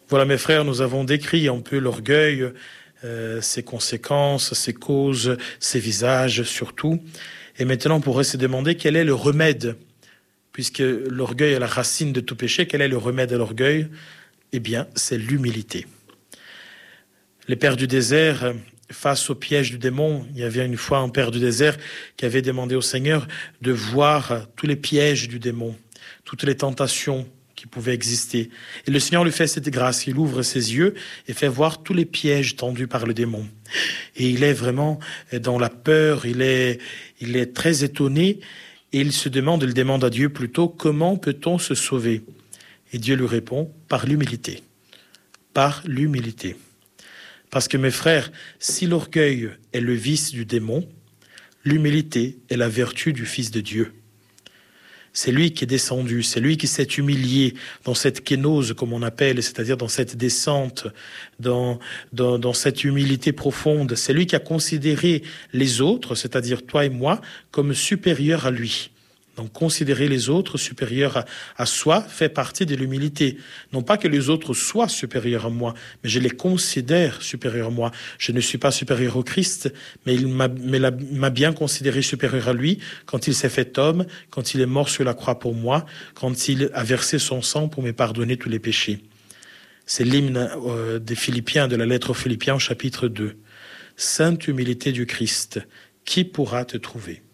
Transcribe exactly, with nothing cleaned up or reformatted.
Voilà, mes frères, nous avons décrit un peu l'orgueil, euh, ses conséquences, ses causes, ses visages surtout. Et maintenant, on pourrait se demander quel est le remède, puisque l'orgueil est la racine de tout péché. Quel est le remède à l'orgueil? Eh bien, c'est l'humilité. Les pères du désert, face au piège du démon, il y avait une fois un père du désert qui avait demandé au Seigneur de voir tous les pièges du démon, toutes les tentations qui pouvaient exister. Et le Seigneur lui fait cette grâce, il ouvre ses yeux et fait voir tous les pièges tendus par le démon. Et il est vraiment dans la peur, il est, il est très étonné et il se demande, il demande à Dieu plutôt, comment peut-on se sauver? Et Dieu lui répond, par l'humilité. Par l'humilité. Parce que mes frères, si l'orgueil est le vice du démon, l'humilité est la vertu du Fils de Dieu. C'est lui qui est descendu, c'est lui qui s'est humilié dans cette kénose, comme on appelle, c'est-à-dire dans cette descente, dans, dans, dans cette humilité profonde. C'est lui qui a considéré les autres, c'est-à-dire toi et moi, comme supérieurs à lui. Donc considérer les autres supérieurs à, à soi fait partie de l'humilité. Non pas que les autres soient supérieurs à moi, mais je les considère supérieurs à moi. Je ne suis pas supérieur au Christ, mais il m'a, mais la, m'a bien considéré supérieur à lui quand il s'est fait homme, quand il est mort sur la croix pour moi, quand il a versé son sang pour me pardonner tous les péchés. C'est l'hymne euh, des Philippiens, de la lettre aux Philippiens, chapitre deux. Sainte humilité du Christ, qui pourra te trouver?